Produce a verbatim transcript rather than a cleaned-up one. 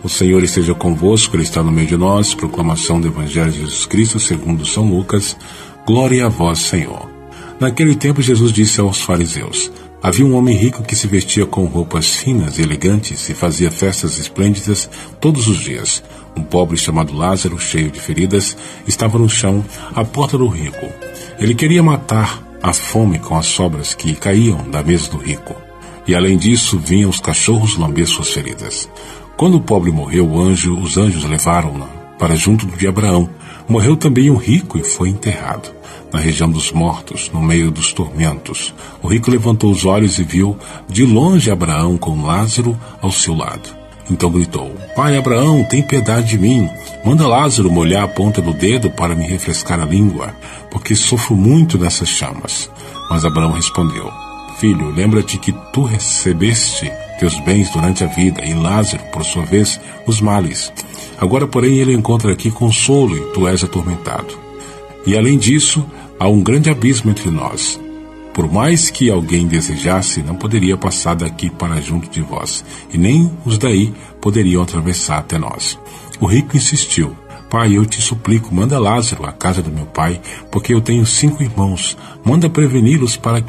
O Senhor esteja convosco, Ele está no meio de nós. Proclamação do Evangelho de Jesus Cristo segundo São Lucas. Glória a vós, Senhor. Naquele tempo Jesus disse aos fariseus: havia um homem rico que se vestia com roupas finas e elegantes e fazia festas esplêndidas todos os dias. Um pobre chamado Lázaro, cheio de feridas, estava no chão, à porta do rico. Ele queria matar a fome com as sobras que caíam da mesa do rico. E além disso, vinham os cachorros lamber suas feridas. Quando o pobre morreu, o anjo, os anjos levaram-no para junto de Abraão. Morreu também um rico e foi enterrado na região dos mortos, no meio dos tormentos. O rico levantou os olhos e viu de longe Abraão com Lázaro ao seu lado. Então gritou: Pai Abraão, tem piedade de mim. Manda Lázaro molhar a ponta do dedo para me refrescar a língua, porque sofro muito nessas chamas. Mas Abraão respondeu: Filho, lembra-te que tu recebeste teus bens durante a vida, e Lázaro, por sua vez, os males. Agora, porém, ele encontra aqui consolo e tu és atormentado. E além disso, há um grande abismo entre nós. Por mais que alguém desejasse, não poderia passar daqui para junto de vós, e nem os daí poderiam atravessar até nós. O rico insistiu: Pai, eu te suplico, manda Lázaro à casa do meu pai, porque eu tenho cinco irmãos. Manda preveni-los para